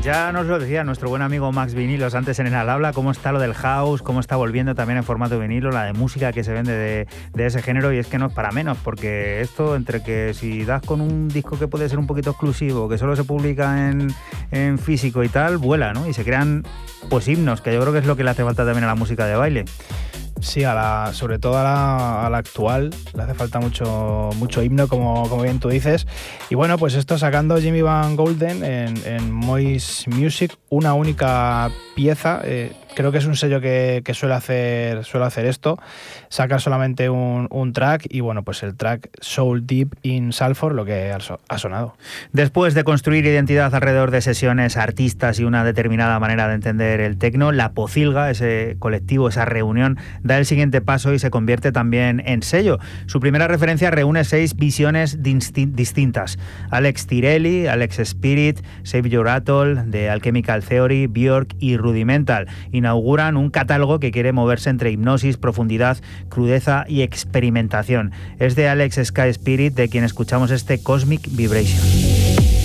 Ya nos lo decía nuestro buen amigo Max Vinilos antes en el habla, cómo está lo del house, cómo está volviendo también en formato vinilo, la de música que se vende de ese género, y es que no es para menos, porque esto, entre que si das con un disco que puede ser un poquito exclusivo, que solo se publica en físico y tal, vuela, ¿no? Y se crean pues himnos, que yo creo que es lo que le hace falta también a la música de baile. Sí, sobre todo a la actual le hace falta mucho himno, como bien tú dices. Y bueno, pues esto sacando Jimmy Van Golden en Moist Music, una única pieza. Creo que es un sello que suele hacer esto. Saca solamente un track y bueno, pues el track Soul Deep in Sulfur, lo que ha sonado. Después de construir identidad alrededor de sesiones, artistas y una determinada manera de entender el techno, La Pocilga, ese colectivo, esa reunión, da el siguiente paso y se convierte también en sello. Su primera referencia reúne 6 visiones distintas. Alex Tirelli, Alex Spirit, Save Your Atoll, The Alchemical Theory, Björk y Rudimental. Inauguran un catálogo que quiere moverse entre hipnosis, profundidad, crudeza y experimentación. Es de Alex Sky Spirit de quien escuchamos este Cosmic Vibration.